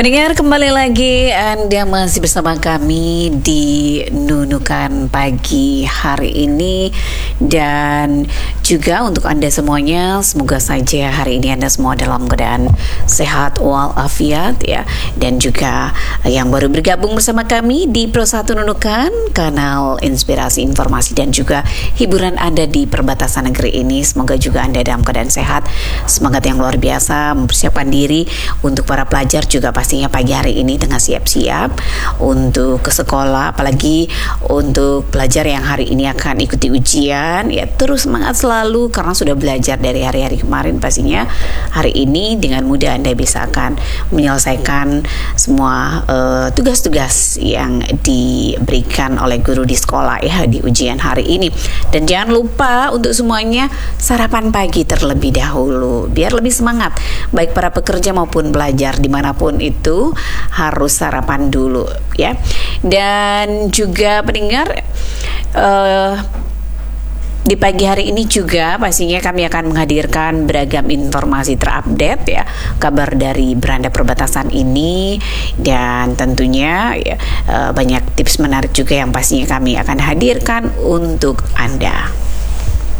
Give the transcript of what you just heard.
Pendengar, kembali lagi Anda masih bersama kami di Nunukan Pagi hari ini. Dan juga untuk Anda semuanya, semoga saja hari ini Anda semua dalam keadaan sehat walafiat ya. Dan juga yang baru bergabung bersama kami di Pro 1 Nunukan, kanal inspirasi, informasi dan juga hiburan Anda di perbatasan negeri ini. Semoga juga Anda dalam keadaan sehat, semangat yang luar biasa, mempersiapkan diri untuk para pelajar juga pastinya pagi hari ini tengah siap-siap untuk ke sekolah, apalagi untuk pelajar yang hari ini akan ikuti ujian ya, terus semangat selalu karena sudah belajar dari hari-hari kemarin. Pastinya hari ini dengan mudah Anda bisa akan menyelesaikan semua tugas-tugas yang diberikan oleh guru di sekolah ya di ujian hari ini. Dan jangan lupa untuk semuanya sarapan pagi terlebih dahulu biar lebih semangat, baik para pekerja maupun pelajar dimanapun itu harus sarapan dulu ya. Dan juga pendengar, di pagi hari ini juga pastinya kami akan menghadirkan beragam informasi terupdate ya, kabar dari beranda perbatasan ini, dan tentunya ya, banyak tips menarik juga yang pastinya kami akan hadirkan untuk Anda.